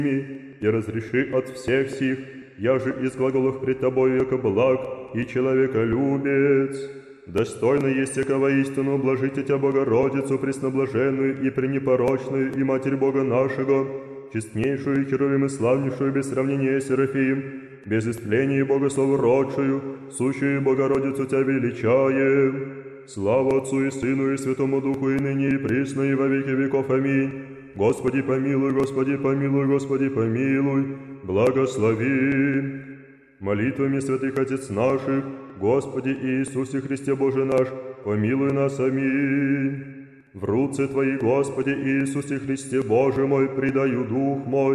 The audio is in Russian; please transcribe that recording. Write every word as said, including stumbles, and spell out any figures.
и разреши от всех сих, я же из глаголов пред тобою, яко благ и человеколюбец. Достойно есть, яко воистину блажите тебя Богородицу, пресноблаженную и пренепорочную, и Матерь Бога нашего, честнейшую, херувим и славнейшую, без сравнения Серафим, без истления и Богослову родшую, сущую Богородицу тебя величаем. Слава Отцу и Сыну и Святому Духу, и ныне и присно, и во веки веков. Аминь. Господи помилуй, Господи помилуй, Господи помилуй, благослови. Молитвами святых Отец наших, Господи Иисусе Христе Боже наш, помилуй нас. Аминь. В руце Твои, Господи Иисусе Христе Боже мой, предаю дух мой,